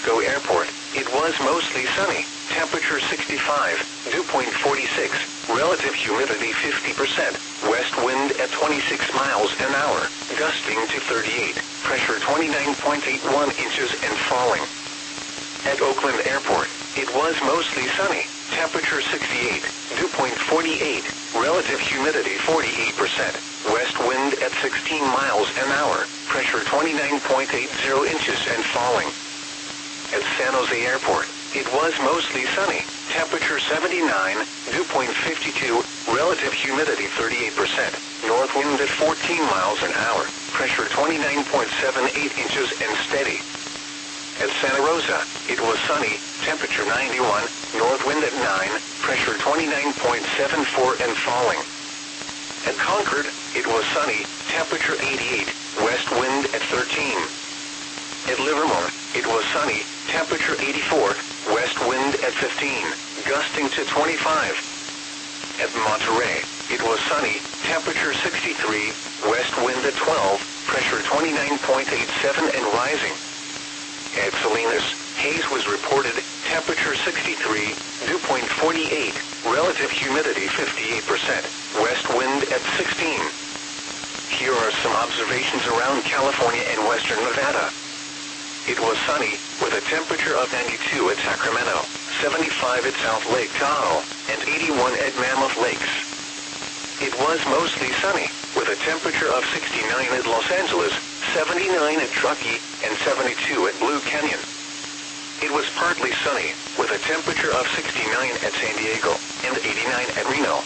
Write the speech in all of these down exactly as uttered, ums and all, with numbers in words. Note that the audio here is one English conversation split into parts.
Francisco Airport, it was mostly sunny, temperature sixty-five, dew point forty-six, relative humidity fifty percent, west wind at twenty-six miles an hour, gusting to thirty-eight, pressure twenty-nine point eight one inches and falling. At Oakland Airport, it was mostly sunny, temperature sixty-eight, dew point forty-eight, relative humidity forty-eight percent, west wind at sixteen miles an hour, pressure twenty-nine point eight zero inches and falling. At San Jose Airport, it was mostly sunny, temperature seventy-nine, dew point fifty-two, relative humidity thirty-eight percent, north wind at fourteen miles an hour, pressure twenty-nine point seven eight inches and steady. At Santa Rosa, it was sunny, temperature ninety-one, north wind at nine, pressure twenty-nine point seven four and falling. At Concord, it was sunny, temperature eighty-eight, west wind at thirteen. At Livermore, it was sunny, temperature eighty-four, west wind at fifteen, gusting to twenty-five. At Monterey, it was sunny, temperature sixty-three, west wind at twelve, pressure twenty-nine point eight seven and rising. At Salinas, haze was reported, temperature sixty-three, dew point forty-eight, relative humidity fifty-eight percent, west wind at sixteen. Here are some observations around California and western Nevada. It was sunny, with a temperature of ninety-two at Sacramento, seventy-five at South Lake Tahoe, and eighty-one at Mammoth Lakes. It was mostly sunny, with a temperature of sixty-nine at Los Angeles, seventy-nine at Truckee, and seventy-two at Blue Canyon. It was partly sunny, with a temperature of sixty-nine at San Diego, and eighty-nine at Reno.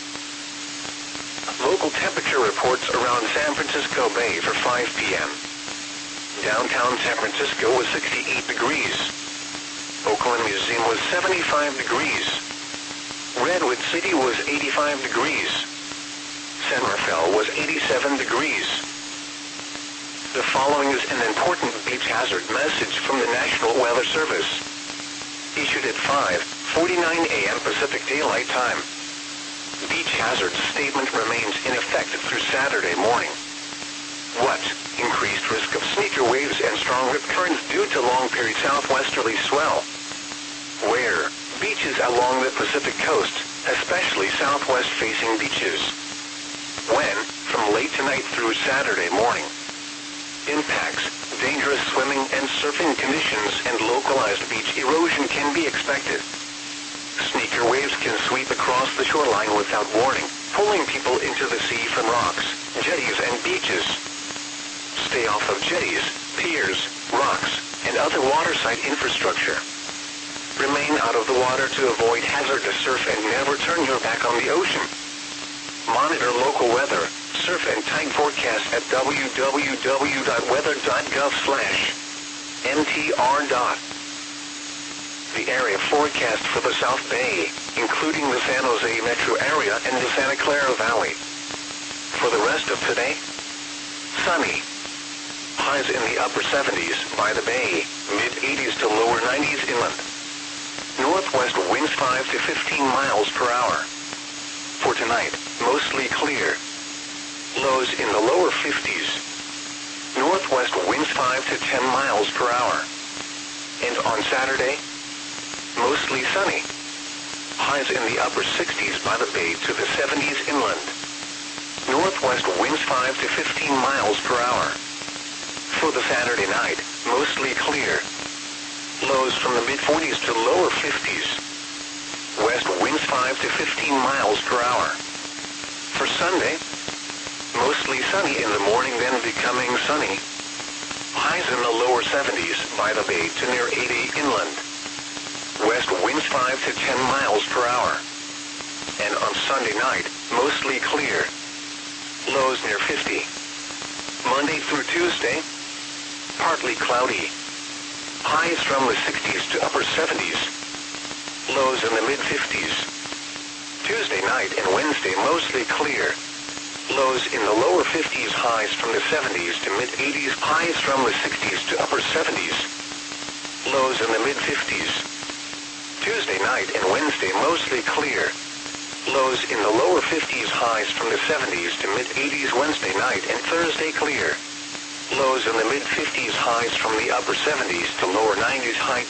Local temperature reports around San Francisco Bay for five p m Downtown San Francisco was sixty-eight degrees. Oakland Museum was seventy-five degrees. Redwood City was eighty-five degrees. San Rafael was eighty-seven degrees. The following is an important beach hazard message from the National Weather Service. Issued at five forty-nine a m Pacific Daylight Time. Beach hazard statement remains in effect through Saturday morning. What? Increased risk of sneaker waves and strong rip currents due to long-period southwesterly swell. Where? Beaches along the Pacific coast, especially southwest-facing beaches. When? From late tonight through Saturday morning. Impacts, dangerous swimming and surfing conditions and localized beach erosion can be expected. Sneaker waves can sweep across the shoreline without warning, pulling people into the sea from rocks, jetties and beaches. Stay off of jetties, piers, rocks, and other waterside infrastructure. Remain out of the water to avoid hazardous surf and never turn your back on the ocean. Monitor local weather, surf and tide forecast at w w w dot weather dot gov slash m t r. The area forecast for the South Bay, including the San Jose metro area and the Santa Clara Valley. For the rest of today, sunny. Highs in the upper seventies by the bay, mid eighties to lower nineties inland. Northwest winds five to fifteen miles per hour. For tonight, mostly clear. Lows in the lower fifties. Northwest winds five to ten miles per hour. And on Saturday, mostly sunny. Highs in the upper sixties by the bay to the seventies inland. Northwest winds five to fifteen miles per hour. For the Saturday night, mostly clear. Lows from the mid forties to lower fifties. West winds five to fifteen miles per hour. For Sunday, mostly sunny in the morning, then becoming sunny. Highs in the lower seventies by the bay to near eighty inland. West winds five to ten miles per hour. And on Sunday night, mostly clear. Lows near fifty. Monday through Tuesday, partly cloudy. Highs from the sixties to upper seventies. Lows in the mid fifties. Tuesday night and Wednesday mostly clear. Lows in the lower fifties, highs from the seventies to mid eighties, highs from the sixties to upper seventies. Lows in the mid fifties. Tuesday night and Wednesday mostly clear. Lows in the lower fifties, highs from the seventies to mid eighties Wednesday night and Thursday clear. Lows in the mid fifties, highs from the upper seventies to lower nineties, high